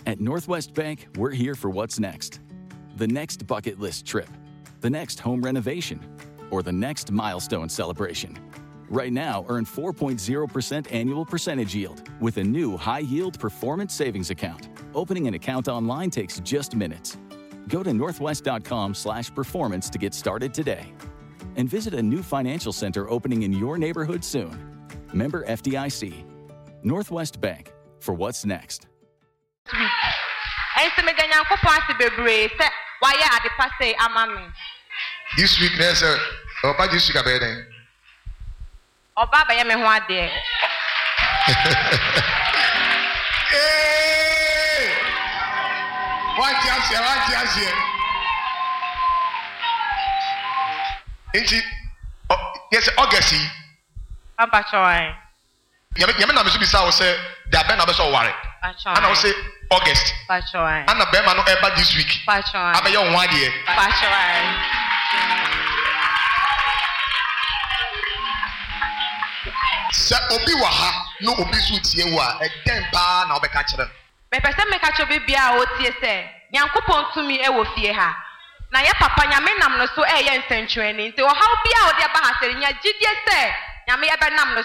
At Northwest Bank, we're here for what's next. The next bucket list trip, the next home renovation, or the next milestone celebration. Right now, earn 4.0% annual percentage yield with a new high-yield performance savings account. Opening an account online takes just minutes. Go to northwest.com/performance to get started today. And visit a new financial center opening in your neighborhood soon. Member FDIC. Northwest Bank, for what's next. This week, there's a Oba this week, Abede. Oba, by me, what day? Hey! What yes, yes, August. Papa Choy. Yamina Mississippi South say, the Ben Abaso Warren. And I'll say August. Pachoy. And the Bema no ever this week. Pachoy. I'm a young 1 year. Pachoy. Sir Obiwaha, no Obisuit Yewa, a temper now be catcher. Me person me catch obi bia o tie se. Nyankopon tumi e wo fie ha. Na ya papa nyame nam no so e ye nsentwene nti o haw bia o de ba ha se nya gidie se nyame ye be nam no